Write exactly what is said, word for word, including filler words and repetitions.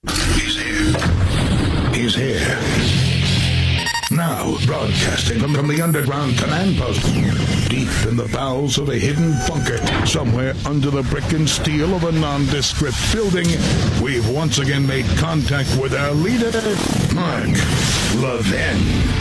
He's here. He's here. Now, broadcasting from, from the underground command post, deep in the bowels of a hidden bunker, somewhere under the brick and steel of a nondescript building, we've once again made contact with our leader, Mark Levin.